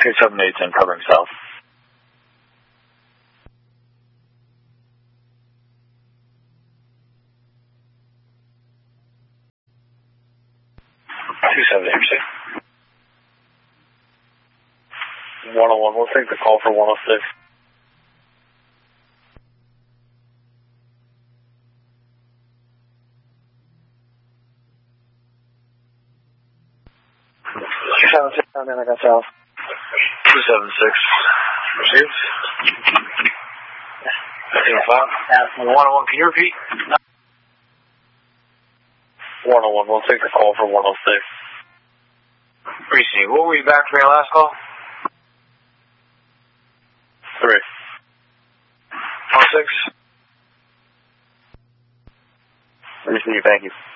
278 covering south. Intercept. 101, we'll take the call for 106. Down there, I got south. 276. Received. 101, can you repeat? 101, we'll take the call for 106. Appreciate it. What were you back from your last call? 3. 106. Receive, thank you.